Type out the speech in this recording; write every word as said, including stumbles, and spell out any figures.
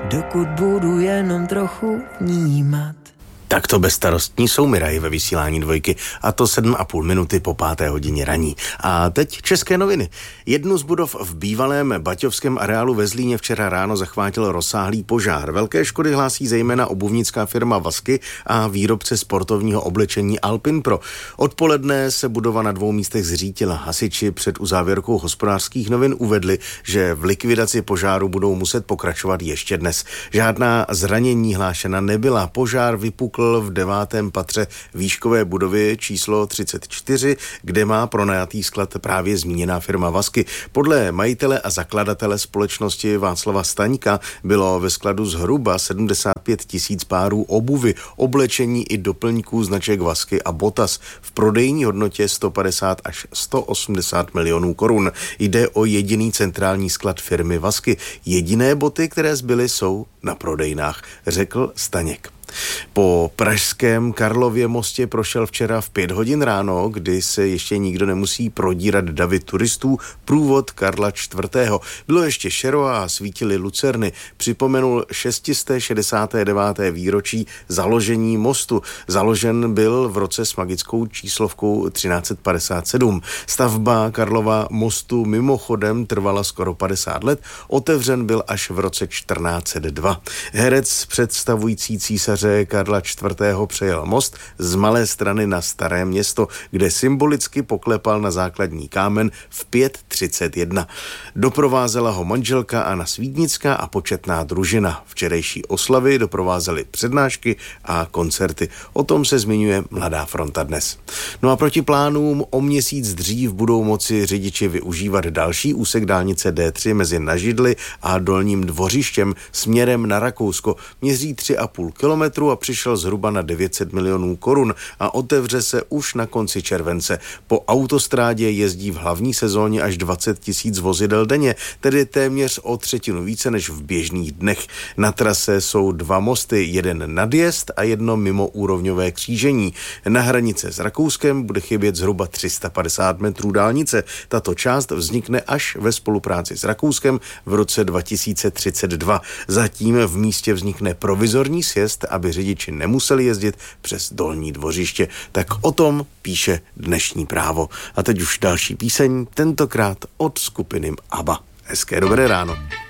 dokud budu jenom trochu vnímat. Takto bezstarostní jsou Miraji ve vysílání Dvojky, a to sedm a půl minuty po páté hodině raní. A teď české noviny. Jednu z budov v bývalém baťovském areálu ve Zlíně včera ráno zachvátil rozsáhlý požár. Velké škody hlásí zejména obuvnická firma Vasky a výrobce sportovního oblečení Alpin Pro. Odpoledne se budova na dvou místech zřítila. Hasiči před uzávěrkou Hospodářských novin uvedli, že v likvidaci požáru budou muset pokračovat ještě dnes. Žádná zranění hlášena nebyla. Požár vypukl v devátém patře výškové budovy číslo třicet čtyři, kde má pronajatý sklad právě zmíněná firma Vasky. Podle majitele a zakladatele společnosti Václava Staňka bylo ve skladu zhruba sedmdesát pět tisíc párů obuvy, oblečení i doplňků značek Vasky a Botas v prodejní hodnotě sto padesát až sto osmdesát milionů korun. Jde o jediný centrální sklad firmy Vasky. Jediné boty, které zbyly, jsou na prodejnách, řekl Staněk. Po pražském Karlově mostě prošel včera v pět hodin ráno, kdy se ještě nikdo nemusí prodírat davy turistů, průvod Karla čtvrtého. Bylo ještě šero a svítily lucerny. Připomenul šest set šedesát devět výročí založení mostu. Založen byl v roce s magickou číslovkou třináct padesát sedm. Stavba Karlova mostu mimochodem trvala skoro padesát let, otevřen byl až v roce čtrnáct set dva. Herec představující císaře Karla čtvrtého přejel most z Malé Strany na Staré Město, kde symbolicky poklepal na základní kámen v pět třicet jedna. Doprovázela ho manželka Anna Svídnická a početná družina. Včerejší oslavy doprovázely přednášky a koncerty. O tom se zmiňuje Mladá fronta dnes. No a proti plánům o měsíc dřív budou moci řidiči využívat další úsek dálnice D tři mezi Nažidly a Dolním Dvořištěm směrem na Rakousko. Měří tři a půl kilometru a přišel zhruba na devět set milionů korun a otevře se už na konci července. Po autostrádě jezdí v hlavní sezóně až dvacet tisíc vozidel denně, tedy téměř o třetinu více než v běžných dnech. Na trase jsou dva mosty, jeden nadjezd a jedno mimoúrovňové křížení. Na hranice s Rakouskem bude chybět zhruba tři sta padesát metrů dálnice. Tato část vznikne až ve spolupráci s Rakouskem v roce dva tisíce třicet dva. Zatím v místě vznikne provizorní sjezd, aby řidiči nemuseli jezdit přes Dolní Dvořiště. Tak o tom píše dnešní Právo. A teď už další píseň, tentokrát od skupiny ABBA. Hezké dobré ráno.